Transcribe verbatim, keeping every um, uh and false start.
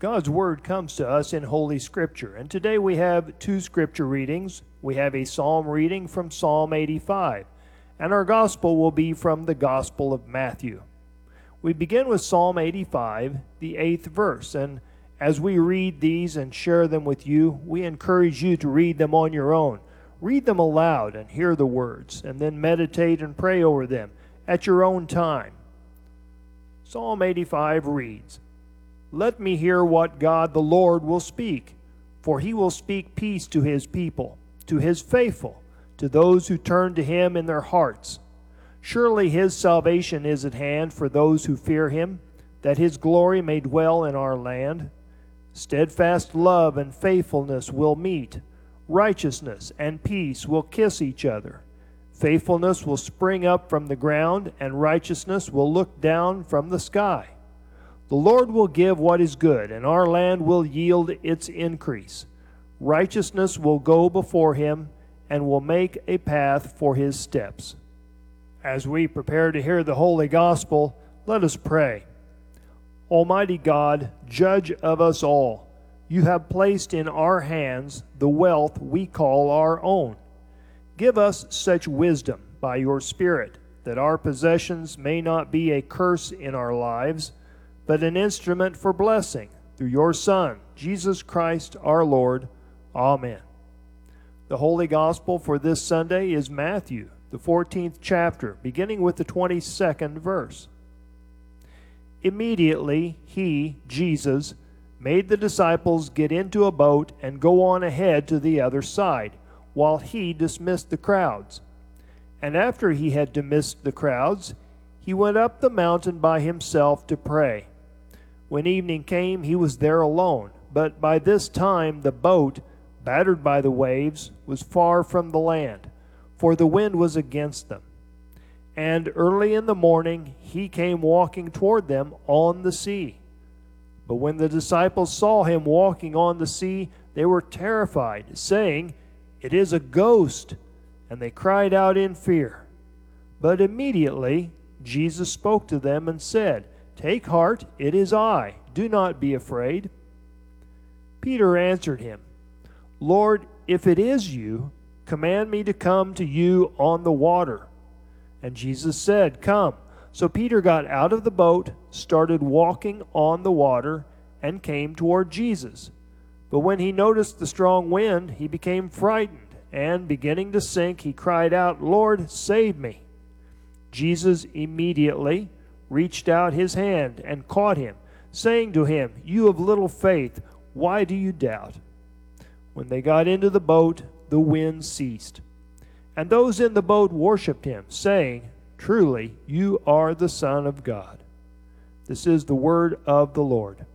God's Word comes to us in Holy Scripture, and today we have two Scripture readings. We have a Psalm reading from Psalm eighty-five, and our Gospel will be from the Gospel of Matthew. We begin with Psalm eighty-five, the eighth verse, and as we read these and share them with you, we encourage you to read them on your own. Read them aloud and hear the words, and then meditate and pray over them at your own time. Psalm eighty-five reads, "Let me hear what God the Lord will speak, for he will speak peace to his people, to his faithful, to those who turn to him in their hearts. Surely his salvation is at hand for those who fear him, that his glory may dwell in our land. Steadfast love and faithfulness will meet. Righteousness and peace will kiss each other. Faithfulness will spring up from the ground, and righteousness will look down from the sky. The Lord will give what is good, and our land will yield its increase. Righteousness will go before him, and will make a path for his steps." As we prepare to hear the Holy Gospel, let us pray. Almighty God, Judge of us all, you have placed in our hands the wealth we call our own. Give us such wisdom by your Spirit that our possessions may not be a curse in our lives, but an instrument for blessing through your Son, Jesus Christ our Lord. Amen. The Holy Gospel for this Sunday is Matthew, the fourteenth chapter, beginning with the twenty-second verse. Immediately he, Jesus, made the disciples get into a boat and go on ahead to the other side, while he dismissed the crowds. And after he had dismissed the crowds, he went up the mountain by himself to pray. When evening came, he was there alone, but by this time the boat, battered by the waves, was far from the land, for the wind was against them. And early in the morning he came walking toward them on the sea. But when the disciples saw him walking on the sea, they were terrified, saying, "It is a ghost," and they cried out in fear. But immediately Jesus spoke to them and said, "Take heart, it is I. Do not be afraid." Peter answered him, "Lord, if it is you, command me to come to you on the water." And Jesus said, "Come." So Peter got out of the boat, started walking on the water, and came toward Jesus. But when he noticed the strong wind, he became frightened, and beginning to sink, he cried out, "Lord, save me." Jesus immediately reached out his hand and caught him, saying to him, "You of little faith, why do you doubt?" When they got into the boat, the wind ceased. And those in the boat worshipped him, saying, "Truly, you are the Son of God." This is the word of the Lord.